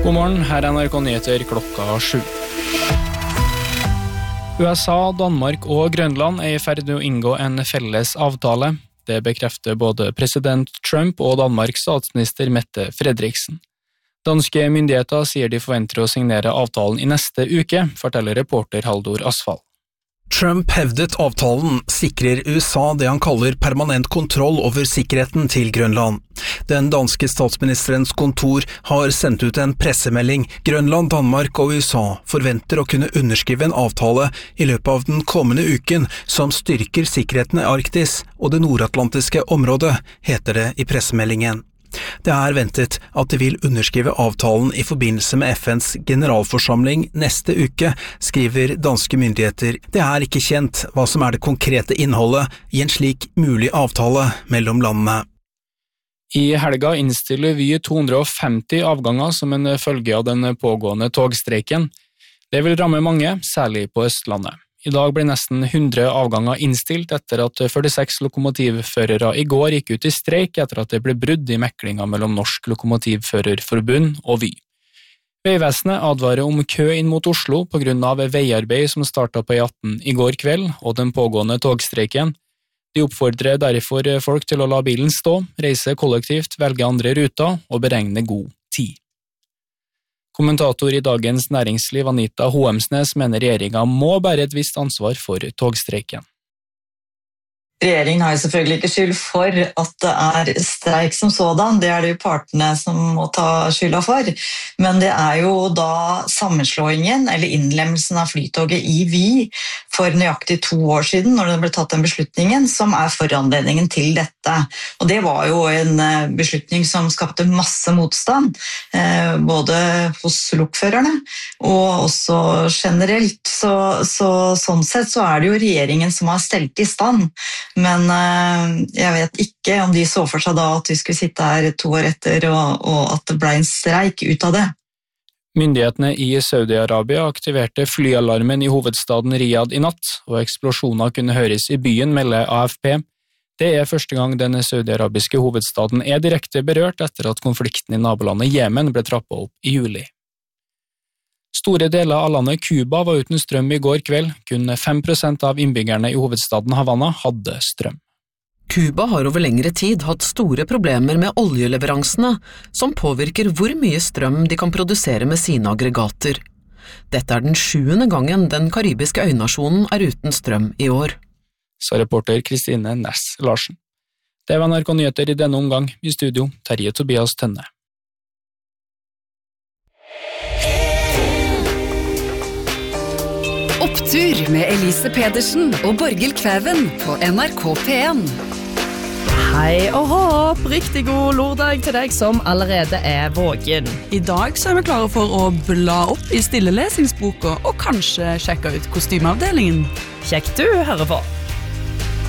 God morgen, her NRK Nyheter klokka 7. USA, Danmark og Grønland i ferd med å inngå en felles avtale. Det bekrefter både president Trump og Danmarks statsminister Mette Frederiksen. Danske myndigheter sier de forventer å signere avtalen i neste uke, forteller reporter Haldor Asfald. Trump hevdet avtalen sikrer USA det han kaller permanent kontroll over sikkerheten til Grønland. Den danske statsministerens kontor har sendt ut en pressemelding. Grønland, Danmark og USA forventer å kunne underskrive en avtale i løpet av den kommende uken som styrker sikkerheten i Arktis og det nordatlantiske området, heter det i pressemeldingen. Det er ventet at de vil underskrive avtalen i forbindelse med FNs generalforsamling neste uke, skriver danske myndigheter. Det er ikke kjent hva som er det konkrete innholdet i en slik mulig avtale mellom landene. I helga innstiller Vy 250 avganger som en følge av den pågående togstreiken. Det vil ramme mange, særlig på Østlandet. I dag ble nesten 100 avganger innstilt etter at 46 lokomotivførere i går gikk ut i streik etter at det ble brudd i meklinga mellom Norsk Lokomotivførerforbund og Vy. Veivesenet advarer om kø inn mot Oslo på grunn av veiarbeid som startet på E18 i går kveld og den pågående togstreiken. De oppfordrer derfor folk til å la bilen stå, reise kollektivt, velge andre ruter og beregne god tid. Kommentator i Dagens Næringsliv Anita Hoemsnes mener regjeringen må bære et visst ansvar for togstreiken. Regjeringen har jo selvfølgelig ikke skyld for at det er streik som sådan, det er det jo partene som må ta skylda for. Men det er jo da sammenslåingen eller innlemmelsen av flytoget i Vy for nøyaktig 2 år siden, når det ble tatt den beslutningen, som er foranledningen til dette. Og det var jo en beslutning som skapte masse motstand, både hos lokførerne og også generelt. Sånn sett så er det jo regjeringen som har stelt i stand. Men jeg vet ikke om de så for seg da at vi skulle sitte her 2 år etter og at det ble en streik ut av det. Myndighetene i Saudi-Arabia aktiverte flyalarmen i hovedstaden Riyadh i natt, og eksplosjoner kunne høres i byen, melder AFP. Det er første gang den saudi-arabiske hovedstaden er direkte berørt etter at konflikten i nabolandet Jemen ble trappet opp i juli. Store deler av landet Cuba var uten strøm i går kveld. Kun 5% av innbyggerne i hovedstaden Havana hadde strøm. Cuba har over lengre tid hatt store problemer med oljeleveransene, som påvirker hvor mye strøm de kan produsere med sine aggregater. Dette er den 7. gangen den karibiske øynasjonen er uten strøm i år. Sa reporter Kristine Næss Larsen. Det var NRK Nyheter i denne omgang. I studio, Terje Tobias Tønne. Opptur med Elise Pedersen og Borghild Kvæven på NRK P1. Hei og hopp, riktig god lørdag til deg som allerede er vågen. I dag så er vi klare for å bla opp i stillelesingsboka og kanskje sjekke ut kostymeavdelingen. Kjekt du hører på.